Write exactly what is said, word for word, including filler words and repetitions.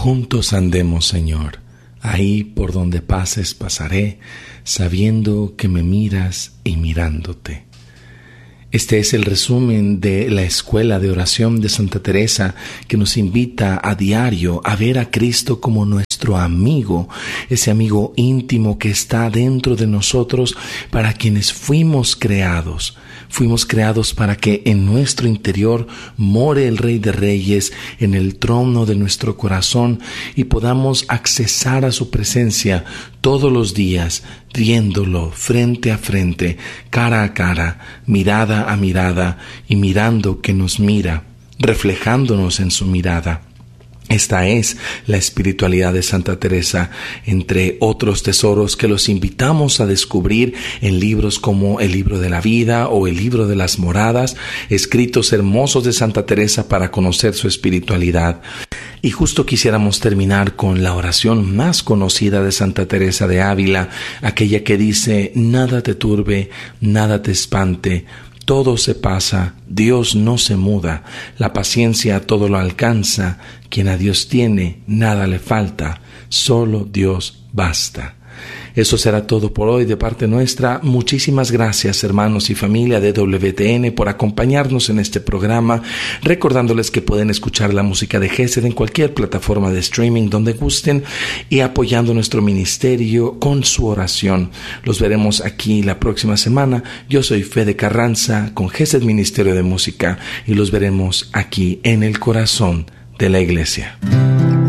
Juntos andemos, Señor. Ahí por donde pases pasaré, sabiendo que me miras y mirándote. Este es el resumen de la Escuela de Oración de Santa Teresa, que nos invita a diario a ver a Cristo como nuestro amigo, ese amigo íntimo que está dentro de nosotros, para quienes fuimos creados. Fuimos creados para que en nuestro interior more el Rey de Reyes en el trono de nuestro corazón y podamos accesar a su presencia todos los días, viéndolo frente a frente, cara a cara, mirada a mirada y mirando que nos mira, reflejándonos en su mirada. Esta es la espiritualidad de Santa Teresa, entre otros tesoros que los invitamos a descubrir en libros como el Libro de la Vida o el Libro de las Moradas, escritos hermosos de Santa Teresa para conocer su espiritualidad. Y justo quisiéramos terminar con la oración más conocida de Santa Teresa de Ávila, aquella que dice: nada te turbe, nada te espante, todo se pasa, Dios no se muda, la paciencia todo lo alcanza, quien a Dios tiene, nada le falta, solo Dios basta. Eso será todo por hoy de parte nuestra. Muchísimas gracias, hermanos y familia de W T N, por acompañarnos en este programa, recordándoles que pueden escuchar la música de Gesed en cualquier plataforma de streaming donde gusten y apoyando nuestro ministerio con su oración. Los veremos aquí la próxima semana. Yo soy Fede Carranza con Gesed Ministerio de Música y los veremos aquí en el corazón de la Iglesia.